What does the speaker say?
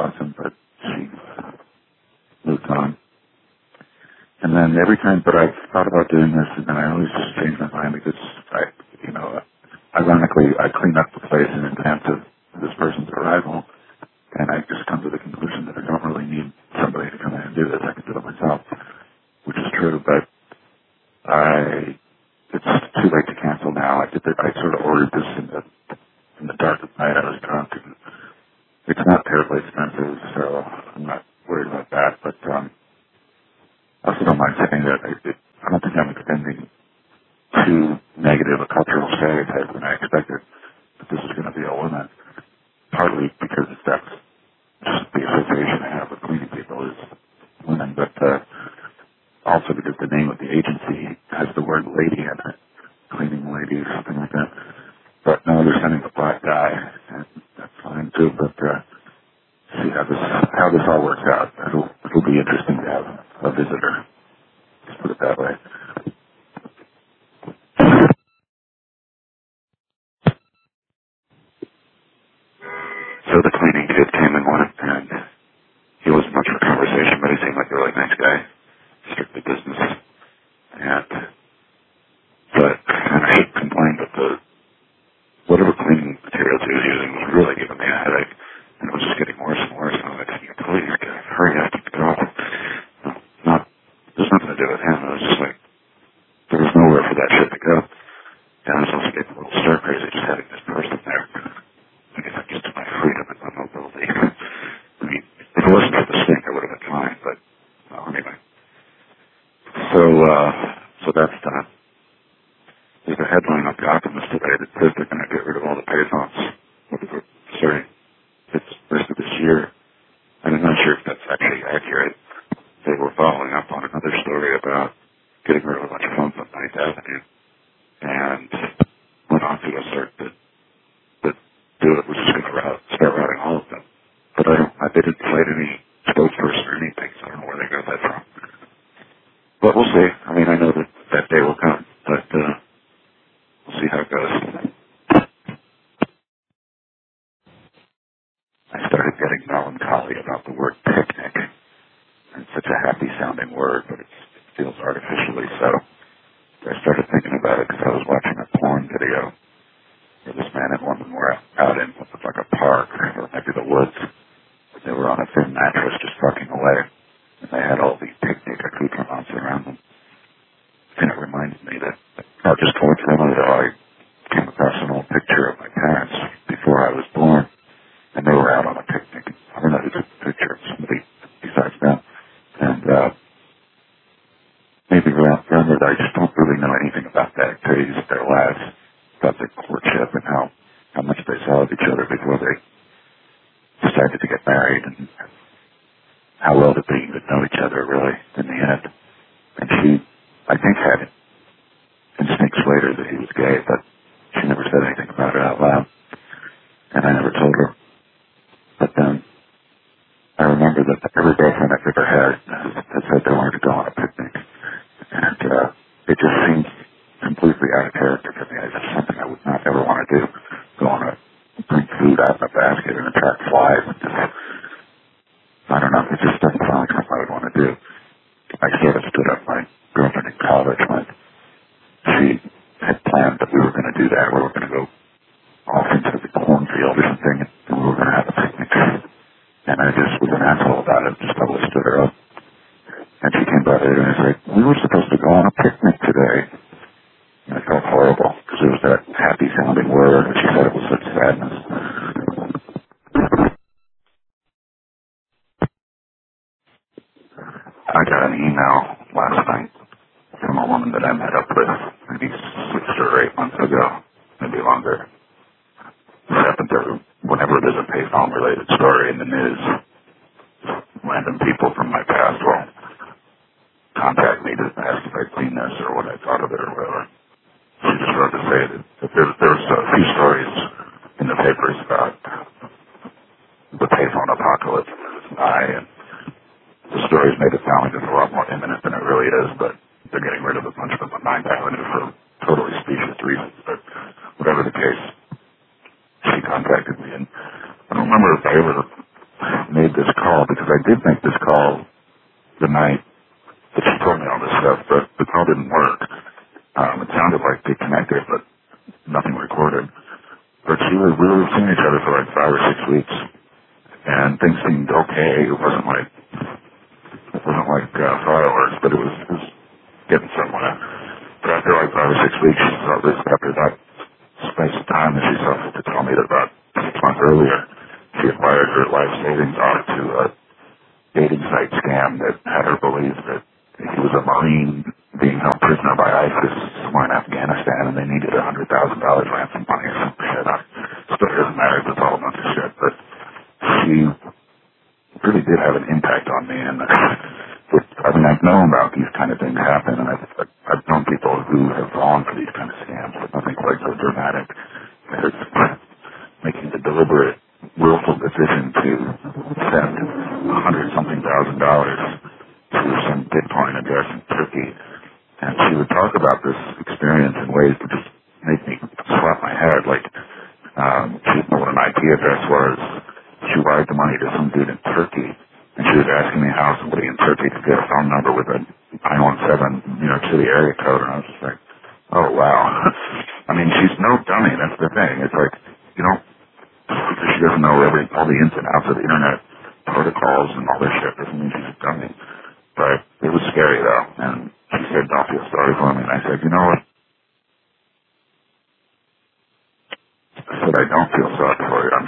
awesome, but she moved on. And then every time, but I've thought about doing this, and then I always just change my mind because ironically, I clean up the place in advance of this person's arrival, and I just come to the conclusion that I don't really need somebody to come in and do this. I can do it myself, which is true, but it's too late to cancel now. I sort of ordered this in the dark of night. I was drunk, and it's not terribly expensive, so I'm not worried about that, but I also don't mind saying that I don't think I'm extending too negative a cultural stereotype when I expected that this is going to be a woman, partly because that's just the association I have with cleaning people is women, but also because the name of the agency has the word lady in it, cleaning lady or something like that. But no, they're sending a black guy, and that's fine too, but see how this all works out. It'll be interesting to have a visitor. Let's put it that way. So the cleaning kid came and went, and he wasn't much for conversation, but he seemed like a really nice guy, strictly business. But I should complain that whatever cleaning materials he was using was really giving me a headache, and it was just getting worse and worse. And I was like, please, hurry up, get off. There's nothing to do with him. It was just like, there was nowhere for that shit to go. And I was also getting a little stir crazy just having this person there. I guess I'm used to my freedom and my mobility. I mean, if it wasn't for the stink, I would have been fine, but, well, anyway. So that's done. There's a headline on The Optimist today that says they're going to get rid of all the payphones. It's the rest of this year. And I'm not sure if that's actually accurate. They were following up on another story about getting rid of a bunch of phones on 9th Avenue, and went on to assert that Do It was just going to start routing all of them. But they didn't cite any spokesperson or anything, so I don't know where they got that from. But we'll see. I mean, I know that day will come, but we'll see how it goes. I started getting melancholy about the word picnic. It's such a happy-sounding word, but it feels artificially so. I started thinking about it because I was watching a porn video where this man and woman were out in what looked like a park or maybe the woods. They were on a thin mattress just fucking away, and they had all these picnic accoutrements around them. And it reminded me that, just coincidentally, though, I came across an old picture of my parents before I was born, and they were out on a picnic. I don't know who took the picture, somebody besides them. And maybe remember that I just don't really know anything about the activities of their lives, about their courtship and how much they saw of each other before they decided to get married, and how well did they even know each other, really, in the end. And she, I think, had instincts later that he was gay, but she never said anything about it out loud, and I never told her. But then I remember that every girlfriend I've ever had has said they wanted to go on a picnic, and it just seems completely out of character for me. It's just something I would not ever want to do. Go on bring food out in a basket and attract flies. I don't know. It just doesn't sound like something I would want to do. I sort of stood up my girlfriend in college when she had planned that we were going to do that. We were going to go off into the cornfield or something, and we were going to have a picnic. And I just was an asshole about it. Just totally stood her up. And she came back later and said, we were supposed to go on a picnic today. And I felt horrible because it was that happy-sounding word, and she said it was such sadness. I got an email last night from a woman that I met up with maybe 6 or 8 months ago, maybe longer. It happened to, whenever there's a payphone-related story in the news, random people from my past will contact me to ask if I clean this or what I thought of it or whatever. She just wrote to say that there's a few stories in the papers about the payphone apocalypse and the stories made it sound like it's a lot more imminent than it really is, but they're getting rid of a bunch of them on 9th Avenue for totally specious reasons. But whatever the case, she contacted me, and I don't remember if I ever made this because I did make this call the night that she told me all this stuff, but the call didn't work. It sounded like they connected, but nothing recorded. But we were seeing each other for like 5 or 6 weeks, and things seemed okay. It wasn't like fireworks, but it was getting somewhere. But after like 5 or 6 weeks, she saw this. After that space of time, that she saw to tell me that about 6 months earlier, she had wired her life savings off to a dating site scam that had her believe that he was a Marine being held prisoner by ISIS somewhere in Afghanistan, and they needed $100,000 ransom money or some shit. Still doesn't matter. It's all a bunch of shit. But she really did have an impact on me, and I've known about these kind of things happen, and I've known people who have fallen for these kind of scams, but nothing quite so dramatic. It's making the deliberate, willful decision to send $100-something thousand to some Bitcoin address in Turkey, and she would talk about this experience in ways that just made me slap my head. Like, she didn't know what an IP address was. She wired the money to some dude in Turkey, and she was asking me how somebody in Turkey could get a phone number with a 917 New York City area code, and I was just like, oh wow. I mean, she's no dummy. That's the thing. It's like, because she doesn't know all the ins and outs of the internet protocols and all this shit doesn't mean she's a dummy. But it was scary though, and she said, don't feel sorry for me, and I said, you know what? I said, I don't feel sorry for you. I'm